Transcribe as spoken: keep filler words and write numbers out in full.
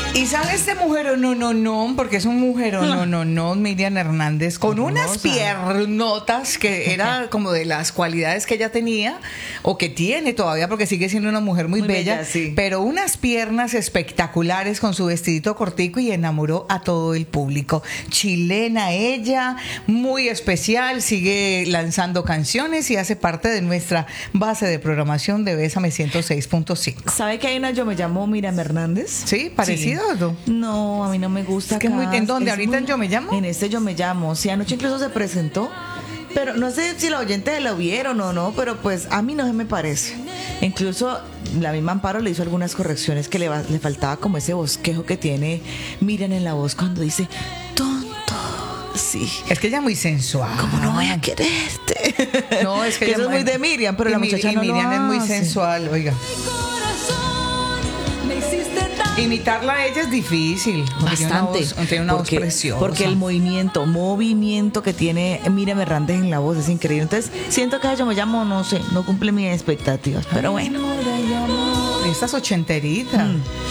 Y sale este mujer, no, no, no, porque es un mujer, no, no, no, Miriam Hernández, con Hermosa. unas piernotas que era como de las cualidades que ella tenía, o que tiene todavía, porque sigue siendo una mujer muy, Muy bella, bella, sí. pero unas piernas espectaculares con su vestidito cortico y enamoró a todo el público. Chilena ella, muy especial, sigue lanzando canciones y hace parte de nuestra base de programación de Bésame ciento seis punto cinco. ¿Sabe que hay una Yo Me Llamo Miriam Hernández? ¿Sí? ¿Parecido o no? No, a mí no me gusta. Es que muy- acá. ¿en dónde? Es ¿Ahorita en Yo Me Llamo? En este Yo Me Llamo. Sí, anoche incluso se presentó. Pero no sé si los oyentes lo vieron o no, pero pues a mí no se me parece. Incluso la misma Amparo le hizo algunas correcciones que le, va- le faltaba como ese bosquejo que tiene Miriam en la voz cuando dice tonto. Sí. Es que ella es muy sensual. ¿Cómo no voy a quererte? No, es que, Que ella eso es muy de Miriam, pero y la Mi- muchacha y no lo Miriam es muy hace. sensual, oiga. Imitarla a ella es difícil. porque tiene una Bastante. voz- Tiene una porque, voz preciosa. porque el movimiento, movimiento que tiene Miriam Hernández en la voz es increíble. Entonces, siento que Yo Me Llamo, no sé, no cumple mis expectativas. Pero bueno. Estas ochenteritas. Mm.